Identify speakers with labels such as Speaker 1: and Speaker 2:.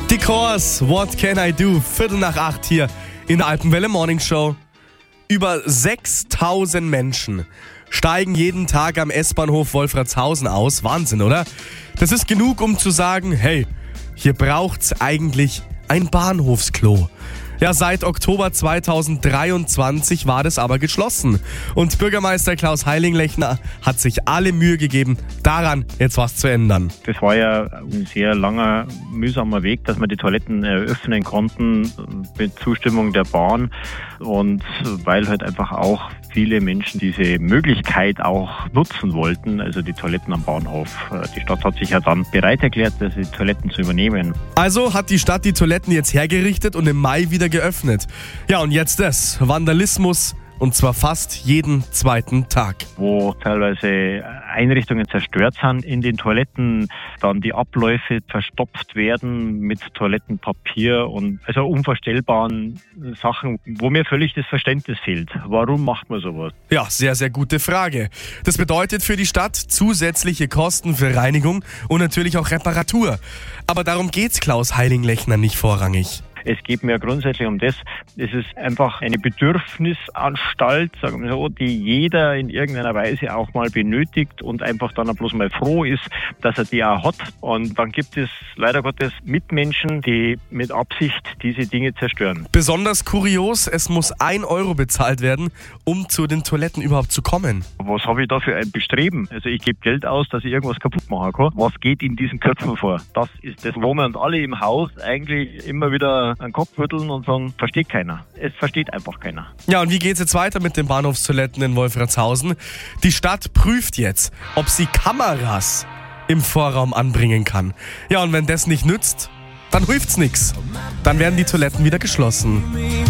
Speaker 1: Die Chors, What Can I Do? 7:45 hier in der Alpenwelle Morning Show. Über 6.000 Menschen steigen jeden Tag am S-Bahnhof Wolfratshausen aus. Wahnsinn, oder? Das ist genug, um zu sagen, hey, hier braucht's eigentlich ein Bahnhofsklo. Ja, seit Oktober 2023 war das aber geschlossen. Und Bürgermeister Klaus Heilinglechner hat sich alle Mühe gegeben, daran jetzt was zu ändern.
Speaker 2: Das war ja ein sehr langer, mühsamer Weg, dass wir die Toiletten eröffnen konnten mit Zustimmung der Bahn. Und weil halt einfach auch viele Menschen diese Möglichkeit auch nutzen wollten, also die Toiletten am Bahnhof. Die Stadt hat sich ja dann bereit erklärt, die Toiletten zu übernehmen.
Speaker 1: Also hat die Stadt die Toiletten jetzt hergerichtet und im Mai wieder geöffnet. Ja, und jetzt das. Vandalismus. Und zwar fast jeden zweiten Tag.
Speaker 2: Wo teilweise Einrichtungen zerstört sind in den Toiletten, dann die Abläufe verstopft werden mit Toilettenpapier und also unvorstellbaren Sachen, wo mir völlig das Verständnis fehlt. Warum macht man sowas?
Speaker 1: Ja, sehr, sehr gute Frage. Das bedeutet für die Stadt zusätzliche Kosten für Reinigung und natürlich auch Reparatur. Aber darum geht's Klaus Heilinglechner nicht vorrangig.
Speaker 2: Es geht mir grundsätzlich um das. Es ist einfach eine Bedürfnisanstalt, sagen wir so, die jeder in irgendeiner Weise auch mal benötigt und einfach dann bloß mal froh ist, dass er die auch hat. Und dann gibt es leider Gottes Mitmenschen, die mit Absicht diese Dinge zerstören.
Speaker 1: Besonders kurios, es muss 1 Euro bezahlt werden, um zu den Toiletten überhaupt zu kommen.
Speaker 2: Was habe ich da für ein Bestreben? Also ich gebe Geld aus, dass ich irgendwas kaputt machen kann. Was geht in diesen Köpfen vor? Das ist das, wo wir uns alle im Haus eigentlich immer wieder an den Kopf rütteln und sagen, versteht keiner. Es versteht einfach keiner.
Speaker 1: Ja, und wie geht's jetzt weiter mit den Bahnhofstoiletten in Wolfratshausen? Die Stadt prüft jetzt, ob sie Kameras im Vorraum anbringen kann. Ja, und wenn das nicht nützt, dann hilft's nix. Dann werden die Toiletten wieder geschlossen.